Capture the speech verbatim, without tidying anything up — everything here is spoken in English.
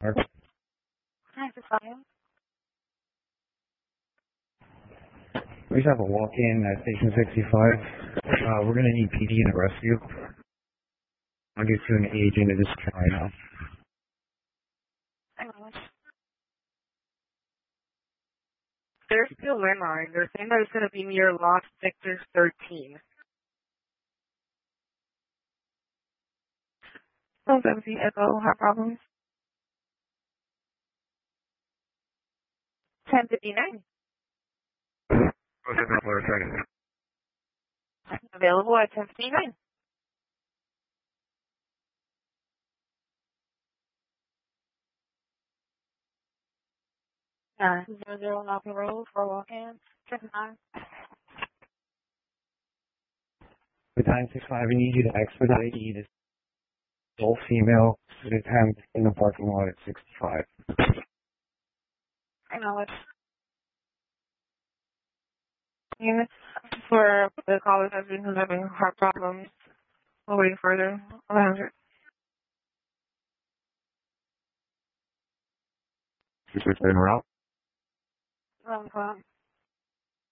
Hi, this is Ryan. We just have a walk-in at Station sixty-five. Uh, we're going to need P D and a rescue. I'll get you an agent at this time right now. Hang on. There's still landline. They're saying that it's going to be near Lost Sector thirteen. Oh, seventeen Echo, have problems. ten fifty-nine. What's the number? Second. Available at ten fifty-nine. Uh, zero zero Knoppy Road for walk-in. Check nine. With nine six five, I need you to expedite this sole female to the temp in the parking lot at sixty-five. I know it. And for the callers have been having heart problems. We'll wait further. one hundred. She's in route. Um,